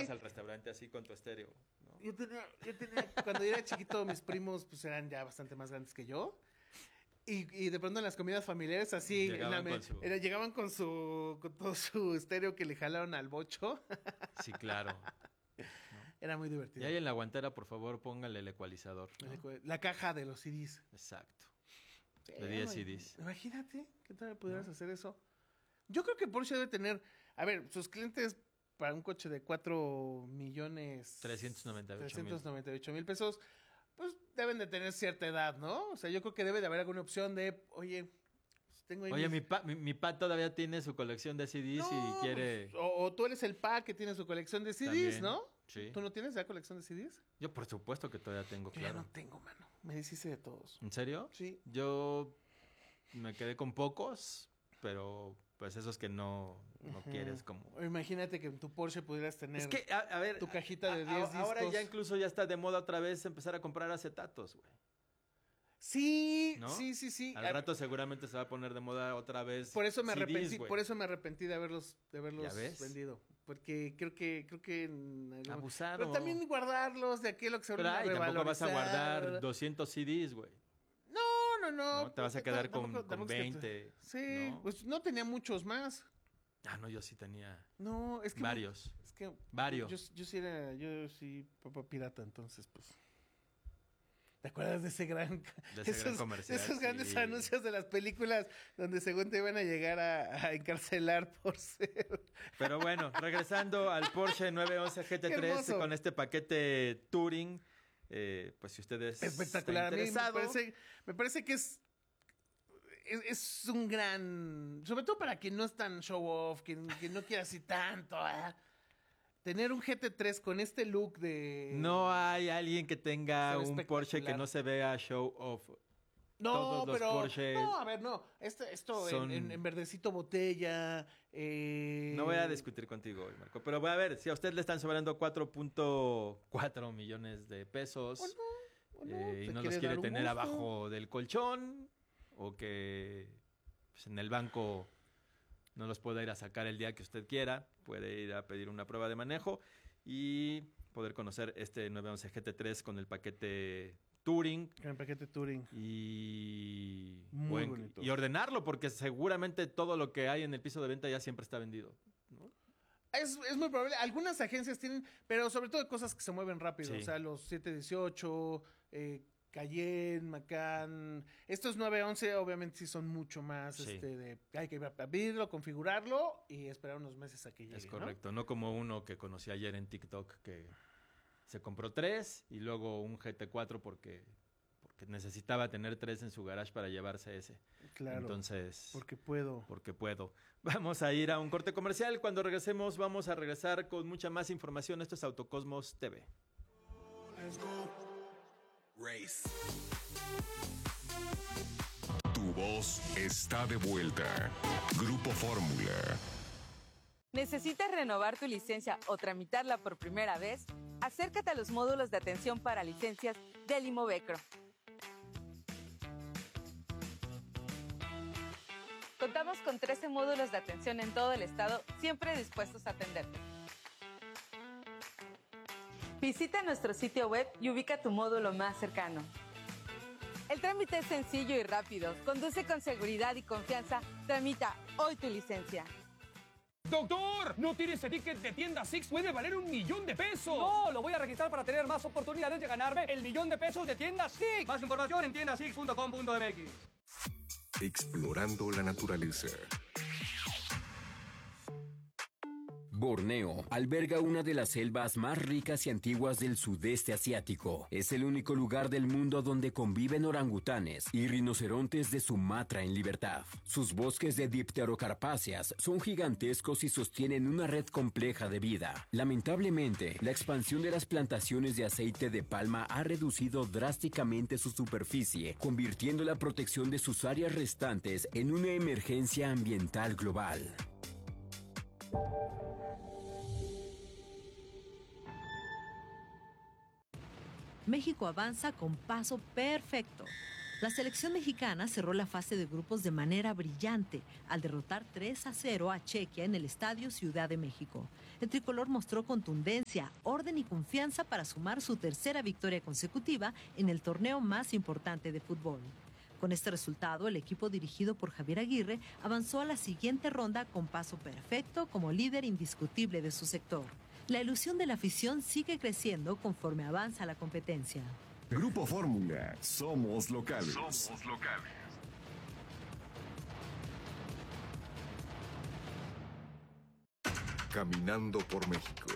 ibas al restaurante así con tu estéreo, ¿no? Yo tenía, cuando yo era chiquito, mis primos pues eran ya bastante más grandes que yo. Y de pronto en las comidas familiares así llegaban con todo su estéreo que le jalaron al bocho. Sí, claro. Era muy Y divertido. ahí en la guantera, por favor, póngale el ecualizador, ¿no? La caja de los CDs. Exacto. De 10 CDs. Imagínate que todavía pudieras hacer eso. Yo creo que Porsche debe tener, a ver, sus clientes para un coche de 4 millones 398 mil pesos, pues deben de tener cierta edad, ¿no? O sea, yo creo que debe de haber alguna opción de, oye, pues tengo ahí Oye, mi pa todavía tiene su colección de CDs y quiere... Pues, o tú eres el pa que tiene su colección de CDs, También, ¿no? sí. ¿Tú no tienes ya colección de CDs? Yo por supuesto que todavía tengo, Yo claro. ya no tengo, mano. Me deshice de todos. ¿En serio? Sí. Yo me quedé con pocos, pero pues esos que no quieres como... O imagínate que en tu Porsche pudieras tener Es que, a ver, tu cajita de 10 discos. Ahora ya incluso ya está de moda otra vez empezar a comprar acetatos, güey. Sí, ¿No? sí. Al rato seguramente se va a poner de moda otra vez. Por eso me CDs, arrepentí, güey. por eso me arrepentí de haberlos ¿Ya ves? vendido. Porque creo que Abusado. Pero también guardarlos de aquello que se Pero van a ay, tampoco vas a revalorizar. guardar 200 CDs, güey. No. No, te vas a quedar con tampoco es que 20. Sí, ¿no? pues no tenía muchos más. Ah, no, yo sí tenía No, es que varios. Es que Varios. yo sí papá pirata, entonces pues. ¿Te acuerdas de ese gran comercial? Esos grandes Sí. anuncios de las películas donde según te iban a llegar a encarcelar por ser? Pero bueno, regresando al Porsche 911 Qué GT3 hermoso. con este paquete Touring, pues si ustedes Espectacular. A mí interesado, me parece que es un gran, sobre todo para quien no es tan show off, quien no quiere así tanto. Tener un GT3 con este look de... no hay alguien que tenga Se ve un Porsche que espectacular. no se vea show off. No, todos los pero... Porsche No, a ver, no. Esto son- en verdecito botella. No voy a discutir contigo hoy, Marco. Pero voy a ver, si a usted le están sobrando 4.4 millones de pesos O no, y ¿te no los quieres quiere dar un tener gusto? abajo del colchón o que pues, en el banco no los pueda ir a sacar el día que usted quiera, puede ir a pedir una prueba de manejo y poder conocer este 911 GT3 con el paquete Touring Gran paquete Touring. y Muy bonito. y ordenarlo porque seguramente todo lo que hay en el piso de venta ya siempre está vendido, ¿no? Es muy probable. Algunas agencias tienen, pero sobre todo cosas que se mueven rápido. Sí. O sea, los 718, Cayenne, Macan. Estos 911 obviamente sí son mucho más Sí. hay que abrirlo, configurarlo y esperar unos meses a que llegue. Es correcto, ¿no? Como uno que conocí ayer en TikTok que se compró 3 y luego un GT4 porque necesitaba tener 3 en su garage para llevarse ese. Claro. Entonces, Porque puedo. porque puedo. Vamos a ir a un corte comercial. Cuando regresemos vamos a regresar con mucha más información. Esto es Autocosmos TV. Let's go. Race. Tu voz está de vuelta. Grupo Fórmula. ¿Necesitas renovar tu licencia o tramitarla por primera vez? Acércate a los módulos de atención para licencias del Imovecro. Contamos con 13 módulos de atención en todo el estado, siempre dispuestos a atenderte. Visita nuestro sitio web y ubica tu módulo más cercano. El trámite es sencillo y rápido. Conduce con seguridad y confianza. Tramita hoy tu licencia. ¡Doctor! ¿No tiene ese ticket de tienda Six? ¡Puede valer $1,000,000! No, lo voy a registrar para tener más oportunidades de ganarme el $1,000,000 de tienda Six. Más información en tiendasix.com.mx. Explorando la naturaleza. Borneo alberga una de las selvas más ricas y antiguas del sudeste asiático. Es el único lugar del mundo donde conviven orangutanes y rinocerontes de Sumatra en libertad. Sus bosques de dipterocarpáceas son gigantescos y sostienen una red compleja de vida. Lamentablemente, la expansión de las plantaciones de aceite de palma ha reducido drásticamente su superficie, convirtiendo la protección de sus áreas restantes en una emergencia ambiental global. México avanza con paso perfecto. La selección mexicana cerró la fase de grupos de manera brillante al derrotar 3-0 a Chequia en el Estadio Ciudad de México. El tricolor mostró contundencia, orden y confianza para sumar su tercera victoria consecutiva en el torneo más importante de fútbol. Con este resultado, el equipo dirigido por Javier Aguirre avanzó a la siguiente ronda con paso perfecto como líder indiscutible de su sector. La ilusión de la afición sigue creciendo conforme avanza la competencia. Grupo Fórmula, somos locales. Somos locales. Caminando por México.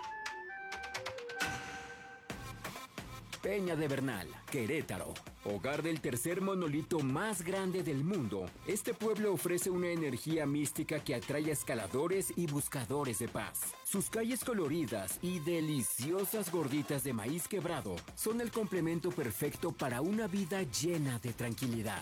Peña de Bernal, Querétaro, hogar del tercer monolito más grande del mundo. Este pueblo ofrece una energía mística que atrae a escaladores y buscadores de paz. Sus calles coloridas y deliciosas gorditas de maíz quebrado son el complemento perfecto para una vida llena de tranquilidad.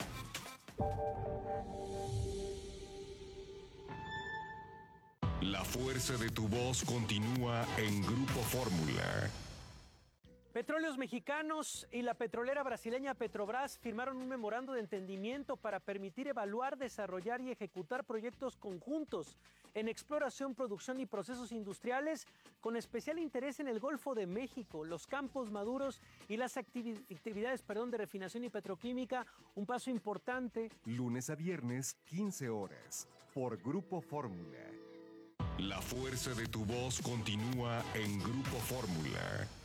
La fuerza de tu voz continúa en Grupo Fórmula. Petróleos Mexicanos y la petrolera brasileña Petrobras firmaron un memorando de entendimiento para permitir evaluar, desarrollar y ejecutar proyectos conjuntos en exploración, producción y procesos industriales con especial interés en el Golfo de México, los campos maduros y las actividades de refinación y petroquímica, un paso importante. Lunes a viernes, 15 horas, por Grupo Fórmula. La fuerza de tu voz continúa en Grupo Fórmula.